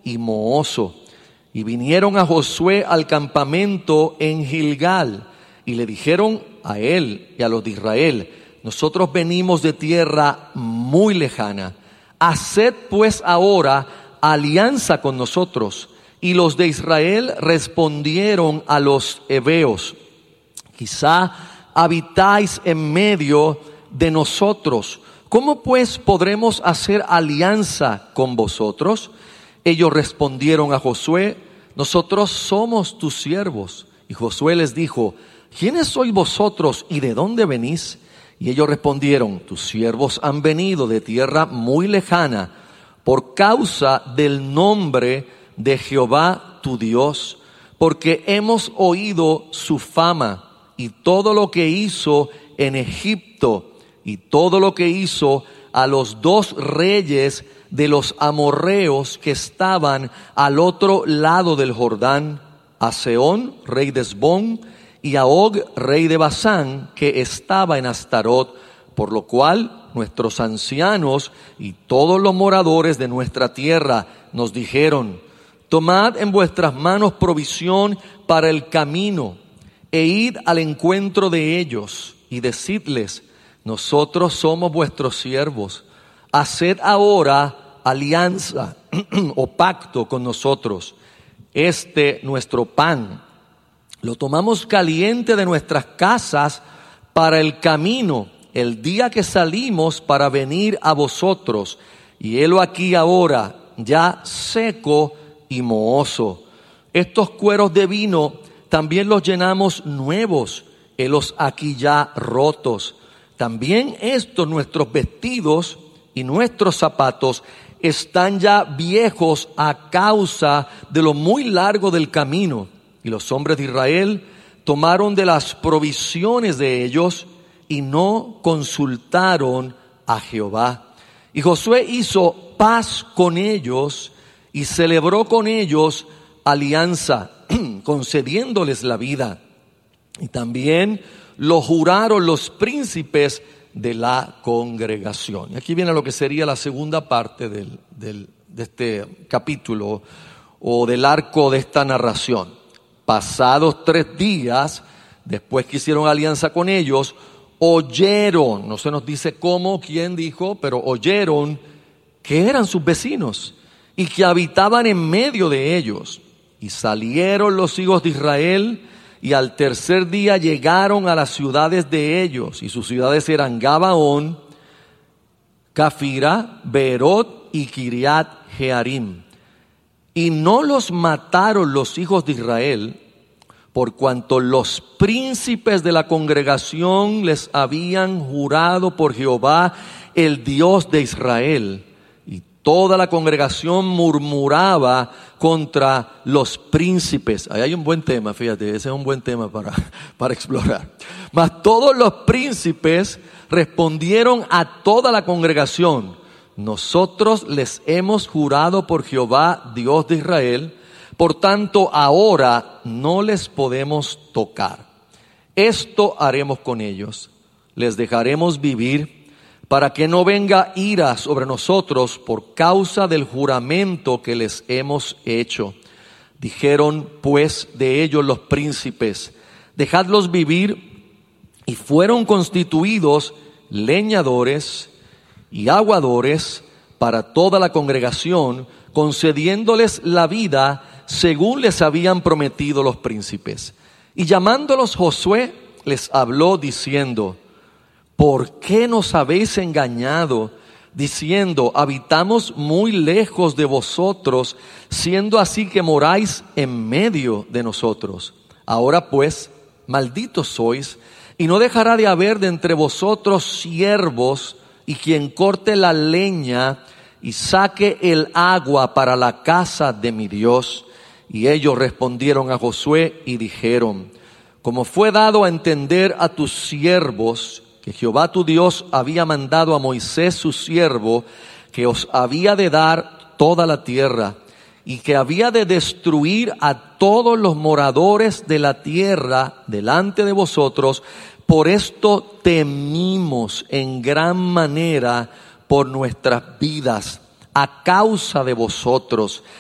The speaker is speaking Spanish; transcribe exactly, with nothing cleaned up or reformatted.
y mohoso. Y vinieron a Josué al campamento en Gilgal, y le dijeron a él y a los de Israel: nosotros venimos de tierra muy lejana. Haced pues ahora alianza con nosotros. Y los de Israel respondieron a los heveos: quizá habitáis en medio de nosotros. ¿Cómo pues podremos hacer alianza con vosotros? Ellos respondieron a Josué: nosotros somos tus siervos. Y Josué les dijo: ¿quiénes sois vosotros y de dónde venís? Y ellos respondieron: tus siervos han venido de tierra muy lejana por causa del nombre de Jehová tu Dios, porque hemos oído su fama y todo lo que hizo en Egipto y todo lo que hizo a los dos reyes de los amorreos que estaban al otro lado del Jordán, a Sehón, rey de Hesbón, y a Og, rey de Basán, que estaba en Astarot, por lo cual nuestros ancianos y todos los moradores de nuestra tierra nos dijeron: tomad en vuestras manos provisión para el camino, e id al encuentro de ellos, y decidles: nosotros somos vuestros siervos, haced ahora alianza o pacto con nosotros. Este nuestro pan lo tomamos caliente de nuestras casas para el camino, el día que salimos para venir a vosotros, y helo aquí ahora ya seco y mohoso. Estos cueros de vino también los llenamos nuevos, helos aquí ya rotos. También estos nuestros vestidos y nuestros zapatos están ya viejos a causa de lo muy largo del camino. Y los hombres de Israel tomaron de las provisiones de ellos y no consultaron a Jehová. Y Josué hizo paz con ellos y celebró con ellos alianza, concediéndoles la vida. Y también lo juraron los príncipes de la congregación. Y aquí viene lo que sería la segunda parte del, del, de este capítulo o del arco de esta narración. Pasados tres días, después que hicieron alianza con ellos, oyeron, no se nos dice cómo, quién dijo, pero oyeron que eran sus vecinos y que habitaban en medio de ellos. Y salieron los hijos de Israel, y al tercer día llegaron a las ciudades de ellos, y sus ciudades eran Gabaón, Cafira, Beerot y Kiriat Jearim. Y no los mataron los hijos de Israel, por cuanto los príncipes de la congregación les habían jurado por Jehová, el Dios de Israel. Y toda la congregación murmuraba contra los príncipes. Ahí hay un buen tema, fíjate, ese es un buen tema para, para explorar. Mas todos los príncipes respondieron a toda la congregación: nosotros les hemos jurado por Jehová, Dios de Israel, por tanto ahora no les podemos tocar. Esto haremos con ellos: les dejaremos vivir, para que no venga ira sobre nosotros por causa del juramento que les hemos hecho. Dijeron pues de ellos los príncipes: dejadlos vivir. Y fueron constituidos leñadores y aguadores para toda la congregación, concediéndoles la vida según les habían prometido los príncipes. Y llamándolos Josué, les habló diciendo: ¿por qué nos habéis engañado, diciendo: habitamos muy lejos de vosotros, siendo así que moráis en medio de nosotros? Ahora pues, malditos sois, y no dejará de haber de entre vosotros siervos, y quien corte la leña y saque el agua para la casa de mi Dios. Y ellos respondieron a Josué y dijeron: como fue dado a entender a tus siervos que Jehová tu Dios había mandado a Moisés su siervo, que os había de dar toda la tierra, y que había de destruir a todos los moradores de la tierra delante de vosotros, por esto temimos en gran manera por nuestras vidas a causa de vosotros.